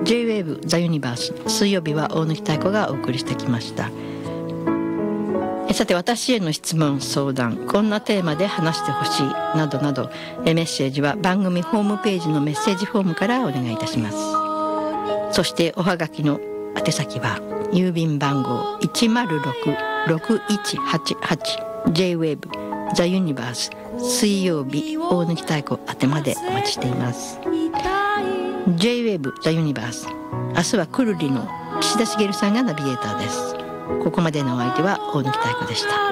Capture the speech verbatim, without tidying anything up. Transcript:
J-ウェーブ The Universe、 水曜日は大貫妙子がお送りしてきました。えさて、私への質問相談、こんなテーマで話してほしいなどなど、えメッセージは番組ホームページのメッセージフォームからお願いいたします。そしておはがきの宛先は郵便番号 いちまるろく ろくいちはちはち J-ウェーブ The Universe 水曜日大貫妙子宛てまでお待ちしています。 J-ウェーブ The Universe、 明日はくるりの岸田茂さんがナビゲーターです。ここまでのお相手は大貫妙子でした。